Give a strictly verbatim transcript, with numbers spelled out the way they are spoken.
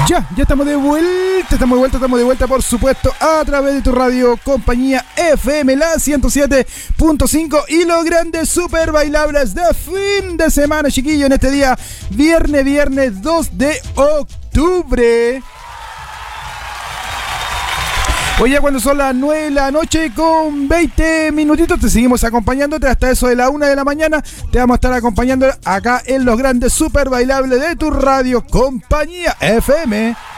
Ya, ya estamos de vuelta, estamos de vuelta, estamos de vuelta, por supuesto, a través de tu radio compañía F M, la ciento siete punto cinco, y los grandes super bailables de fin de semana, chiquillos, en este día, viernes, viernes dos de octubre. Hoy ya cuando son las nueve de la noche con veinte minutitos, te seguimos acompañándote hasta eso de la una de la mañana. Te vamos a estar acompañando acá en los grandes super bailables de tu radio compañía F M.